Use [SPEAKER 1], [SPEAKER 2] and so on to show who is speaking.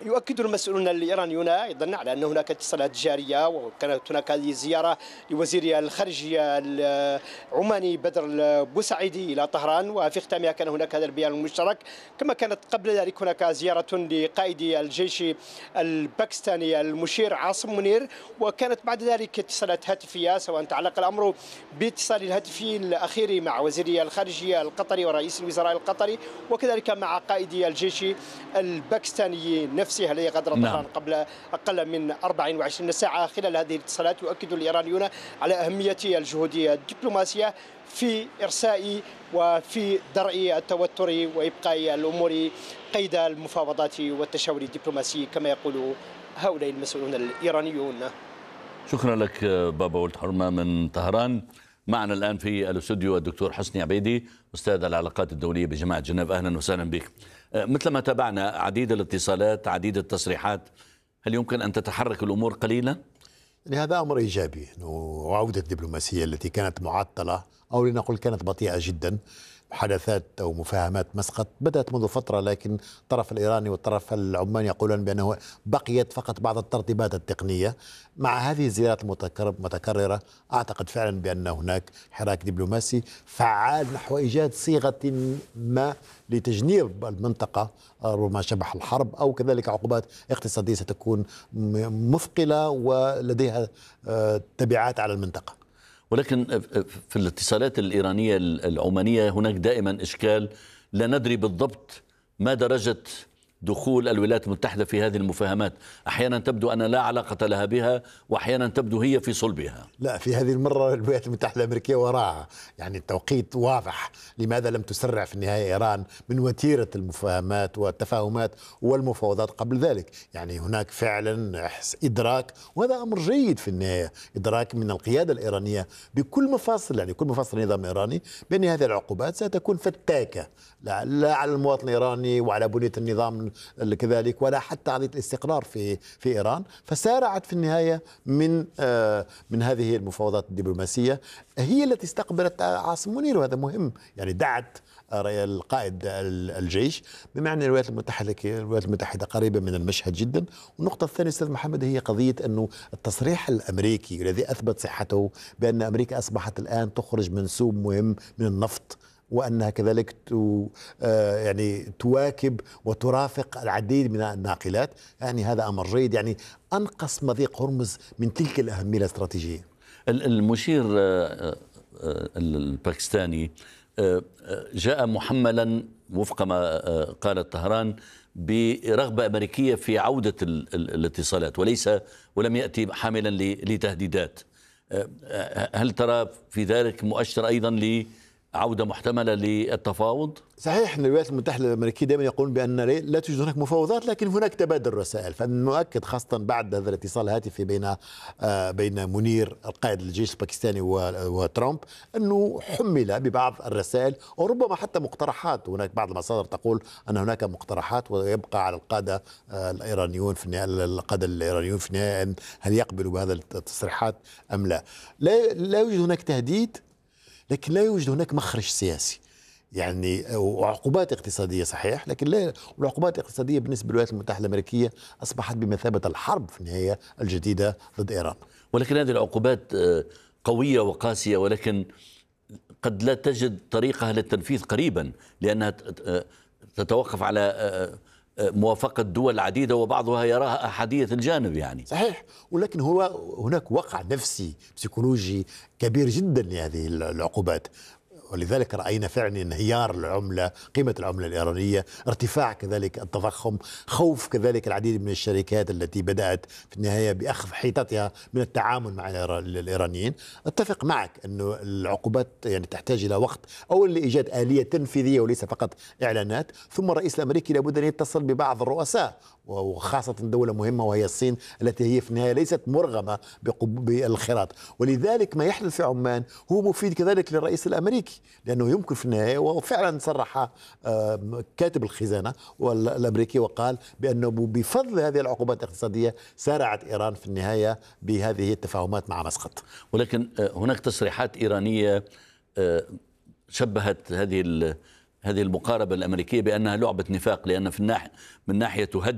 [SPEAKER 1] يؤكد المسؤولون الإيرانيون أيضا على أن هناك اتصالات جارية، وكانت هناك هذه زيارة لوزير الخارجية العماني بدر البوسعيدي إلى طهران، وفي ختامها كان هناك هذا البيان المشترك. كما كانت قبل ذلك هناك زيارة لقائد الجيش الباكستاني المشير عاصم منير، وكانت بعد ذلك اتصالات هاتفية، سواء تعلق الأمر باتصال الهاتفي الأخير مع وزير الخارجية القطري ورئيس الوزراء القطري، وكذلك مع قائد الجيش الباكستاني نفسه الذي غادر طهران قبل أقل من 24 ساعة. خلال هذه الاتصالات يؤكد الإيرانيون على أهمية الجهود الدبلوماسية في إرساء وفي درء التوتر وإبقاء الأمور قيد المفاوضات والتشاور الدبلوماسي كما يقول هؤلاء المسؤولون الإيرانيون.
[SPEAKER 2] شكرا لك بابا ولد حرمة من طهران. معنا الآن في الاستوديو الدكتور حسني عبيدي، أستاذ العلاقات الدولية بجامعة جنيف. أهلا وسهلا بك. مثل ما تابعنا عديد الاتصالات، عديد التصريحات، هل يمكن أن تتحرك الأمور قليلا؟
[SPEAKER 3] يعني هذا أمر إيجابي، وعودة الدبلوماسية التي كانت معطلة أو لنقل كانت بطيئة جدا. محادثات أو مفاهمات مسقط بدأت منذ فترة، لكن الطرف الإيراني والطرف العماني يقولون بأنه بقيت فقط بعض الترتيبات التقنية. مع هذه الزيارات المتكررة أعتقد فعلا بأن هناك حراك دبلوماسي فعال نحو إيجاد صيغة ما لتجنيب المنطقة ربما شبح الحرب، أو كذلك عقوبات اقتصادية ستكون مثقلة ولديها تبعات على المنطقة.
[SPEAKER 2] ولكن في الاتصالات الإيرانية العمانية هناك دائما إشكال، لا ندري بالضبط ما درجة دخول الولايات المتحدة في هذه المفاهمات. أحيانا تبدو أن لا علاقة لها بها، وأحيانا تبدو هي في صلبها.
[SPEAKER 3] لا، في هذه المرة الولايات المتحدة الأمريكية وراها، يعني التوقيت واضح. لماذا لم تسرع في النهاية إيران من وتيرة المفاهمات والتفاهمات والمفاوضات قبل ذلك؟ يعني هناك فعلا إدراك، وهذا أمر جيد في النهاية، إدراك من القيادة الإيرانية بكل مفاصل، يعني كل مفاصل النظام الإيراني، بأن هذه العقوبات ستكون فتاكة لا على المواطن الإيراني وعلى بنية النظام كذلك، ولا حتى على الاستقرار في إيران. فسارعت في النهاية من هذه المفاوضات الدبلوماسية، هي التي استقبلت عاصم منير، وهذا مهم. يعني دعت القائد الجيش، بمعنى الولايات المتحدة قريبة من المشهد جدا. والنقطة الثانية أستاذ محمد هي قضية أنه التصريح الأمريكي الذي أثبت صحته بأن أمريكا أصبحت الآن تخرج منسوب مهم من النفط، وأنها كذلك يعني تواكب وترافق العديد من الناقلات، يعني هذا أمر جيد. يعني أنقص مضيق هرمز من تلك الأهمية الاستراتيجية.
[SPEAKER 2] المشير الباكستاني جاء محملا وفق ما قالت طهران برغبة أمريكية في عودة الاتصالات، ولم يأتي حاملا لتهديدات. هل ترى في ذلك مؤشر أيضا لعودة محتملة للتفاوض؟
[SPEAKER 3] صحيح أن الولايات المتحدة الأمريكية دائما يقولون بأن لا توجد هناك مفاوضات، لكن هناك تبادل رسائل. فالمؤكد خاصة بعد هذا الاتصال الهاتفي بين منير القائد الجيش الباكستاني وترامب، أنه حمل ببعض الرسائل وربما حتى مقترحات. هناك بعض المصادر تقول أن هناك مقترحات، ويبقى على القادة الإيرانيون في النهاية هل يقبلوا بهذا التصريحات أم لا. لا يوجد هناك تهديد، لكن لا يوجد هناك مخرج سياسي. يعني وعقوبات اقتصادية صحيح، لكن لا، والعقوبات الاقتصادية بالنسبة للولايات المتحدة الأمريكية أصبحت بمثابة الحرب في النهاية الجديدة ضد إيران.
[SPEAKER 2] ولكن هذه العقوبات قوية وقاسية، ولكن قد لا تجد طريقها للتنفيذ قريبا، لأنها تتوقف على موافقة دول عديدة، وبعضها يراها أحادية الجانب. يعني
[SPEAKER 3] صحيح، ولكن هناك وقع نفسي سيكولوجي كبير جدا لهذه العقوبات. ولذلك رأينا فعلا انهيار العملة، قيمة العملة الإيرانية، ارتفاع كذلك التضخم، خوف كذلك العديد من الشركات التي بدأت في النهاية بأخذ حيطتها من التعامل مع الإيرانيين. أتفق معك أنه العقوبات يعني تحتاج إلى وقت، أولا لإيجاد آلية تنفيذية وليس فقط إعلانات، ثم الرئيس الأمريكي لابد أن يتصل ببعض الرؤساء، وخاصة دولة مهمة وهي الصين التي هي في النهاية ليست مرغمة بالخراط. ولذلك ما يحدث في عمان هو مفيد كذلك للرئيس الأمريكي، لأنه يمكن في النهاية، وفعلا صرح كاتب الخزانة الأمريكي وقال بأنه بفضل هذه العقوبات الاقتصادية سارعت إيران في النهاية بهذه التفاهمات مع مسقط.
[SPEAKER 2] ولكن هناك تصريحات إيرانية شبهت هذه المقاربة الأمريكية بأنها لعبة نفاق، لأن من ناحية تهدد